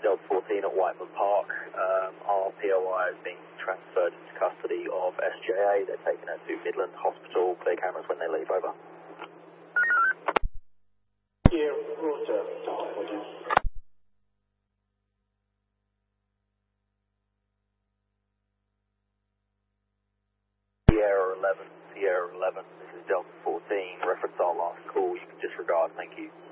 Delta 14 at Whiteman Park. Our POI is being transferred into custody of SJA. They're taken her to Midland Hospital. Clear cameras when they leave, over. Yeah, Roger. Sierra 11, this is Delta 14. Reference our last call. You can disregard. Thank you.